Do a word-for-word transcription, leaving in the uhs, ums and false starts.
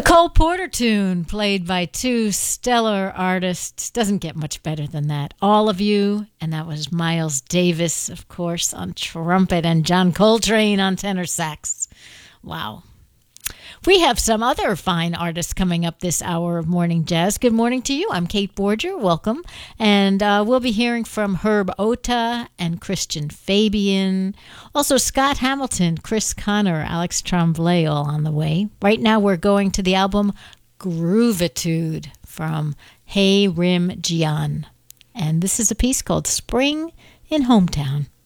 The Cole Porter tune, played by two stellar artists, doesn't get much better than that. All of You, and that was Miles Davis, of course, on trumpet, and John Coltrane on tenor sax. Wow. We have some other fine artists coming up this hour of Morning Jazz. Good morning to you. I'm Kate Borger. Welcome. And uh, we'll be hearing from Herb Ota and Christian Fabian. Also, Scott Hamilton, Chris Connor, Alex Tremblay, all on the way. Right now, we're going to the album Groovitude from Hey Rim Jian. And this is a piece called Spring in Hometown.